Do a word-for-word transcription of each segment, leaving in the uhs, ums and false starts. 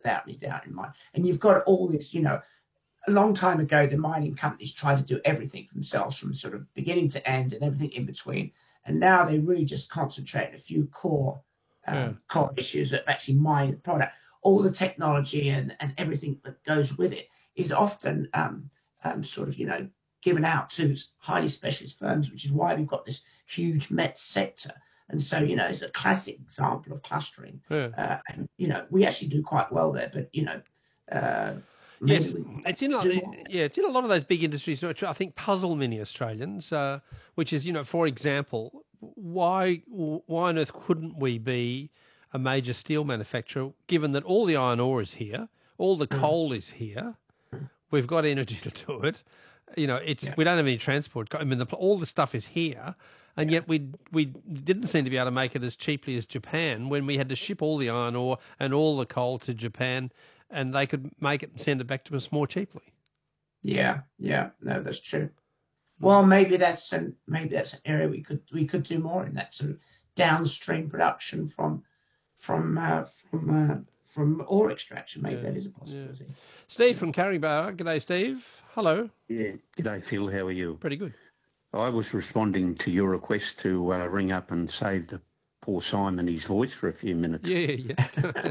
without any doubt in mind. And you've got all this, you know, a long time ago, the mining companies tried to do everything for themselves from sort of beginning to end and everything in between. And now they really just concentrate on a few core um, Yeah. core issues that actually mine the product. All the technology and, and everything that goes with it is often um, um, sort of, you know, given out to highly specialist firms, which is why we've got this huge met sector. And so, you know, it's a classic example of clustering. Yeah. Uh, and, you know, we actually do quite well there, but, you know, uh, maybe Yes, we it's in a, do more. yeah, it's in a lot of those big industries which I think puzzle many Australians. Uh, which is, you know, for example, why why on earth couldn't we be a major steel manufacturer, given that all the iron ore is here, all the Mm. coal is here, we've got energy to do it. You know, it's Yeah. we don't have any transport. I mean, the, all the stuff is here, and yet we we didn't seem to be able to make it as cheaply as Japan when we had to ship all the iron ore and all the coal to Japan, and they could make it and send it back to us more cheaply. Yeah, yeah, no, that's true. Well, maybe that's an maybe that's an area we could we could do more in, that sort of downstream production from from uh, from uh, from ore extraction. Maybe Yeah, that is a yeah. possibility. Steve from Carriebar. G'day, Steve. Hello. Yeah. G'day, Phil. How are you? Pretty good. I was responding to your request to uh, ring up and save the poor Simon his voice for a few minutes. Yeah, yeah.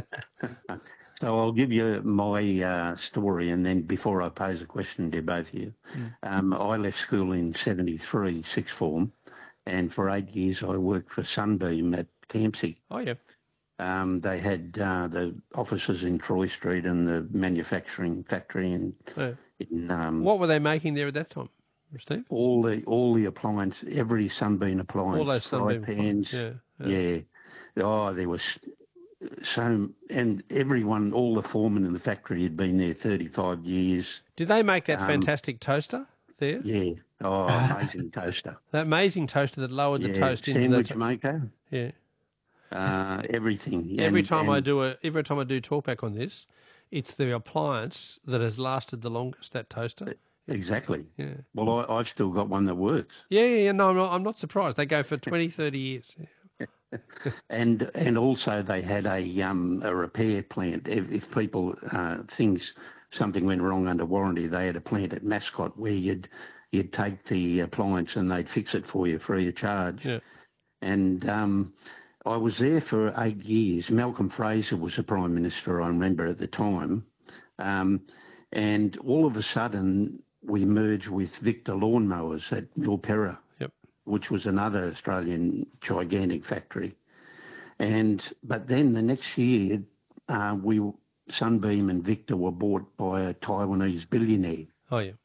So I'll give you my uh, story, and then before I pose a question to both of you, Mm. um, I left school in seventy-three, sixth form, and for eight years I worked for Sunbeam at Campsie. Oh, yeah. Um, they had uh, the offices in Troy Street and the manufacturing factory in, Yeah. in um, What were they making there at that time, Steve? all the all the appliance, every Sunbeam appliance, All those fry Sunbeam pans, appliances, yeah, yeah. yeah. Oh, there was so, and everyone, all the foremen in the factory had been there thirty-five years. Did they make that Um, fantastic toaster there? Yeah. Oh, amazing toaster. That amazing toaster that lowered the Yeah, toast into the sandwich to- maker, yeah. uh, everything. Every And- time I and- do a, every time I do talkback on this, it's the appliance that has lasted the longest. That toaster. Exactly. Yeah. Well, I, I've still got one that works. Yeah, yeah, yeah. No, I'm not, I'm not surprised. They go for twenty, thirty years. Yeah. And and also they had a um a repair plant. If, if people uh, things something went wrong under warranty, they had a plant at Mascot where you'd you'd take the appliance and they'd fix it for you free of charge. Yeah. And um, I was there for eight years. Malcolm Fraser was the Prime Minister, I remember at the time. Um, and all of a sudden we merged with Victor Lawnmowers at Milperra, Yep. which was another Australian gigantic factory. And but then the next year, uh, we Sunbeam and Victor were bought by a Taiwanese billionaire, Oh, yeah.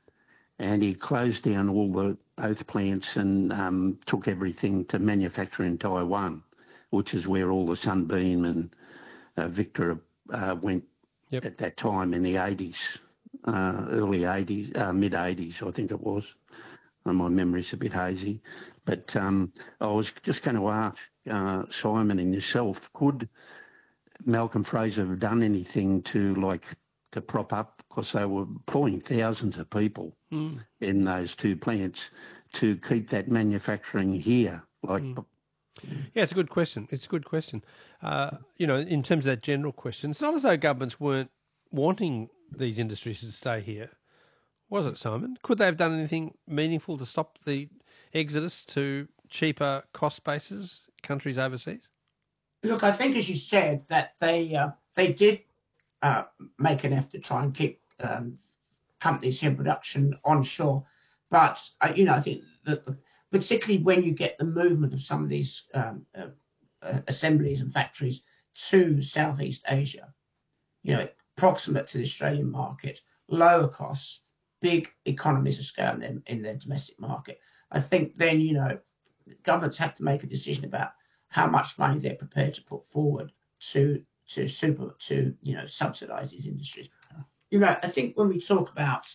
and he closed down all the both plants and um, took everything to manufacture in Taiwan, which is where all the Sunbeam and uh, Victor uh, went Yep. at that time in the eighties, uh, early eighties, uh, mid eighties, I think it was. Uh, my memory's a bit hazy. But um, I was just going to ask uh, Simon and yourself, could Malcolm Fraser have done anything to, like, to prop up, because they were employing thousands of people Mm. in those two plants, to keep that manufacturing here? Like, Mm. Yeah, it's a good question. It's a good question. Uh, you know, in terms of that general question, it's not as though governments weren't wanting these industries to stay here, was it, Simon? Could they have done anything meaningful to stop the exodus to cheaper cost bases, countries overseas? Look, I think, as you said, that they uh, they did uh, make an effort to try and keep um, companies here in production onshore, but uh, you know, I think that the, particularly when you get the movement of some of these um, uh, uh, assemblies and factories to Southeast Asia, you know, proximate to the Australian market, lower costs, big economies of scale in their, in their domestic market. I think then, you know, governments have to make a decision about how much money they're prepared to put forward to to super to you know subsidize these industries. You know, I think when we talk about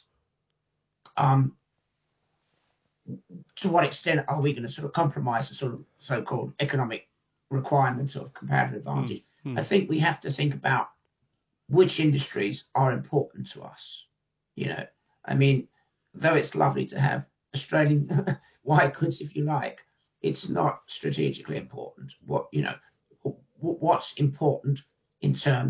um, to what extent are we going to sort of compromise the sort of so-called economic requirements of comparative advantage, Mm, mm. I think we have to think about which industries are important to us. You know, I mean, though it's lovely to have Australian white goods, if you like, it's not strategically important. What you know, what's important in terms of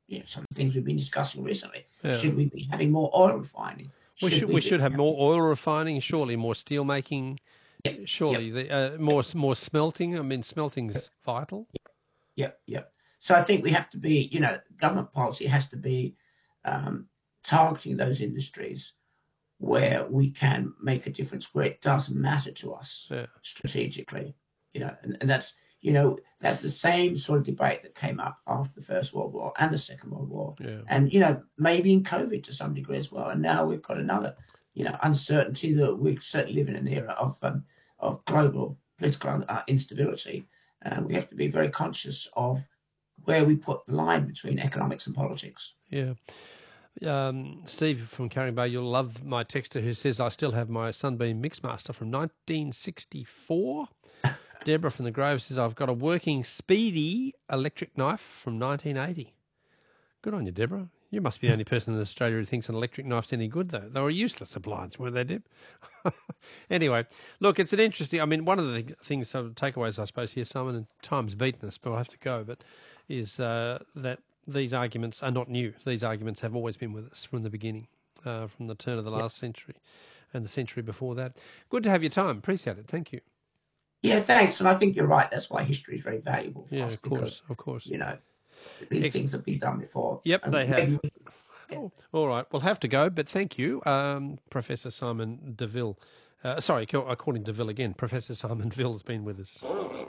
you know, some things we've been discussing recently. Yeah. Should we be having more oil refining? We should we, we should have more oil refining, surely more steel making, Yep, surely yep. the, uh, more more smelting. I mean, smelting's vital. Yep, yep. So I think we have to be, you know, government policy has to be um, targeting those industries where we can make a difference, where it does matter to us Yeah. strategically, you know, and, and that's, you know, that's the same sort of debate that came up after the First World War and the Second World War. Yeah. And, you know, maybe in COVID to some degree as well. And now we've got another, you know, uncertainty that we certainly live in an era of, um, of global political uh, instability. And we have to be very conscious of where we put the line between economics and politics. Yeah. Um, Steve from Carring Bay, you'll love my texter who says, I still have my Sunbeam Mixmaster from nineteen sixty-four. Deborah from the Grove says, I've got a working Speedy electric knife from nineteen eighty. Good on you, Deborah. You must be the only person in Australia who thinks an electric knife's any good, though. They were a useless appliance, weren't they, Deb? Anyway, look, it's an interesting... I mean, one of the things, so takeaways, I suppose, here, Simon, and time's beaten us, but I'll have to go, but is uh, that these arguments are not new. These arguments have always been with us from the beginning, uh, from the turn of the last yep. century and the century before that. Good to have your time. Appreciate it. Thank you. Yeah, thanks. And I think you're right. That's why history is very valuable for yeah, us. Of course, because, of course. You know, these Ex- things have been done before. Yep, they have. We, yeah. oh, all right. We'll have to go, but thank you, um, Professor Simon DeVille. Uh, sorry, according to DeVille again, Professor Simon DeVille has been with us.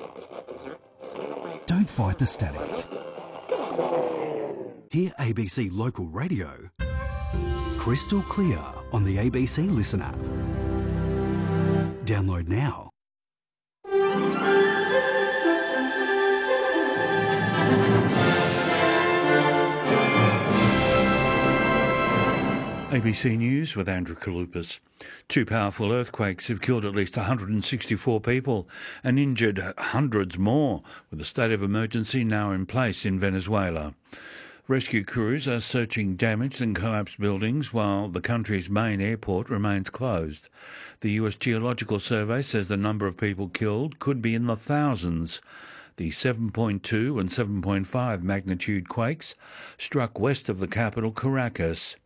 Don't fight the static. Hear A B C Local Radio crystal clear on the A B C Listen app. Download now. A B C News with Andrew Kalupas. Two powerful earthquakes have killed at least one hundred sixty-four people and injured hundreds more, with a state of emergency now in place in Venezuela. Rescue crews are searching damaged and collapsed buildings while the country's main airport remains closed. The U S Geological Survey says the number of people killed could be in the thousands. The seven point two and seven point five magnitude quakes struck west of the capital, Caracas.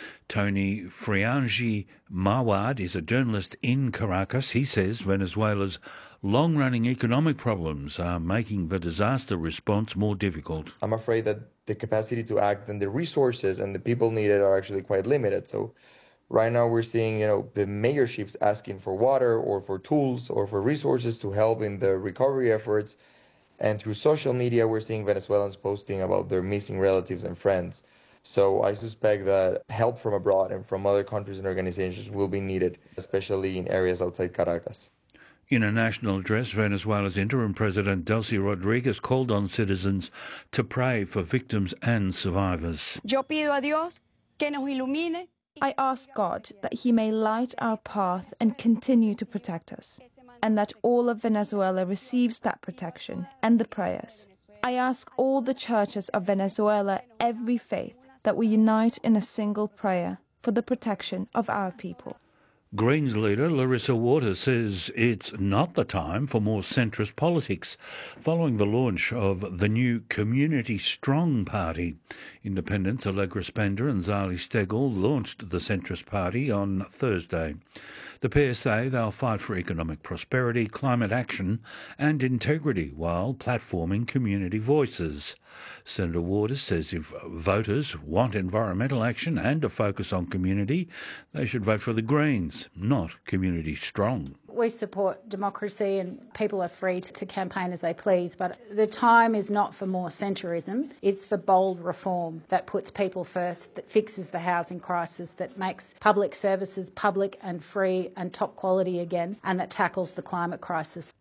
Tony Friangi Mawad is a journalist in Caracas. He says Venezuela's long-running economic problems are making the disaster response more difficult. I'm afraid that the capacity to act and the resources and the people needed are actually quite limited. So right now we're seeing, you know, the mayorships asking for water or for tools or for resources to help in the recovery efforts. And through social media, we're seeing Venezuelans posting about their missing relatives and friends. So I suspect that help from abroad and from other countries and organizations will be needed, especially in areas outside Caracas. In a national address, Venezuela's interim president Delcy Rodriguez called on citizens to pray for victims and survivors. Yo pido a Dios que nos ilumine. I ask God that He may light our path and continue to protect us, and that all of Venezuela receives that protection and the prayers. I ask all the churches of Venezuela, every faith, that we unite in a single prayer for the protection of our people. Greens leader Larissa Waters says it's not the time for more centrist politics following the launch of the new Community Strong Party. Independents Allegra Spender and Zali Steggall launched the centrist party on Thursday. The pair say they'll fight for economic prosperity, climate action and integrity while platforming community voices. Senator Waters says if voters want environmental action and a focus on community, they should vote for the Greens, not Community Strong. We support democracy and people are free to campaign as they please, but the time is not for more centrism. It's for bold reform that puts people first, that fixes the housing crisis, that makes public services public and free and top quality again, and that tackles the climate crisis.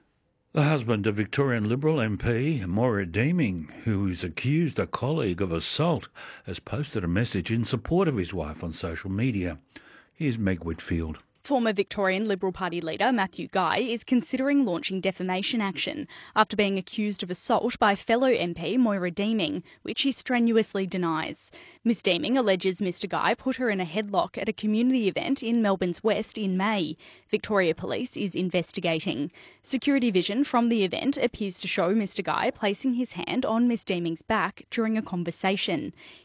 The husband of Victorian Liberal M P Moira Deeming, who is accused a colleague of assault, has posted a message in support of his wife on social media. Here's Meg Whitfield. Former Victorian Liberal Party leader Matthew Guy is considering launching defamation action after being accused of assault by fellow M P Moira Deeming, which he strenuously denies. Miss Deeming alleges Mr Guy put her in a headlock at a community event in Melbourne's West in May. Victoria Police is investigating. Security vision from the event appears to show Mr Guy placing his hand on Miss Deeming's back during a conversation.